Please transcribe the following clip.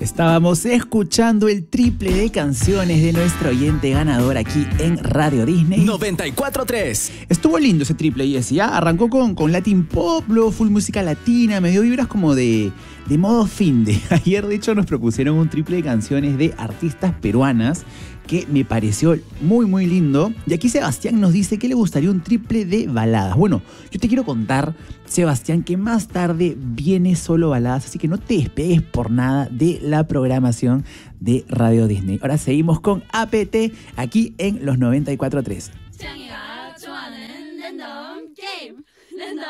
Estábamos escuchando el triple de canciones de nuestro oyente ganador aquí en Radio Disney 94.3. Estuvo lindo ese triple, Jessy, ¿ah? Arrancó con Latin Pop, luego full música latina, me dio vibras como de modo finde. Ayer de hecho nos propusieron un triple de canciones de artistas peruanas que me pareció muy muy lindo. Y aquí Sebastián nos dice que le gustaría un triple de baladas. Bueno, yo te quiero contar, Sebastián, que más tarde viene solo baladas, así que no te despegues por nada de la programación de Radio Disney. Ahora seguimos con APT aquí en los 94.3.